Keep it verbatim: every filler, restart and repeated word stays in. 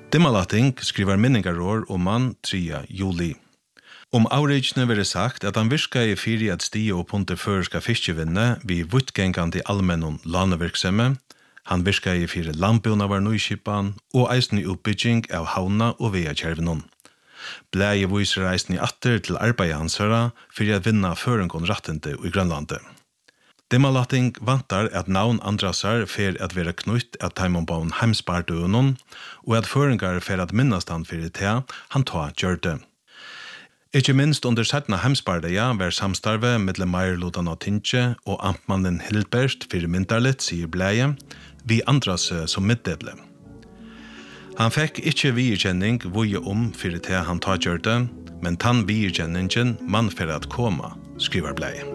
Dimmalatting skriver minningarår om man tredje juli. Om Auritsne vil det sagt at han virka i fyrir at stige opp under føreska fiskevinne vi vuttgengande allmennon lanevirksemme, han virka i fyrir landbuna var nøyskipan og eisen i utbygging av havna og veakjervenon. Bleie viser eisen i atter til arbeidet hansara fyrir at vinna førengon rattende i Grønlandet. Dimmalatting vantar at navn andrasar fer at vera knutt at taimonbaun heimsbardøunon og at føringar fer at minnast han fyrir te han ta gjørte. Ikke minst under sættna heimsbardeia var samstarve mellom Meierlodan og Tintje og amtmannen Hilbert fyrir myndarlitt, sier Bleie, vi andras som middedle. Han fikk ikke viikjenning voie om fyrir te han ta gjørte, men tann viikjenningen man fyrir at koma, skriver Bleie.